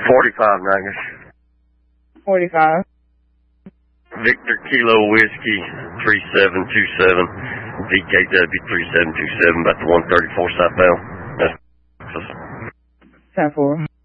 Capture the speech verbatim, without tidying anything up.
forty-five, Nagus. forty-five. Victor Kilo Whiskey, three seven two seven. V K W three seven two seven, about the one thirty-four southbound. That's ten four.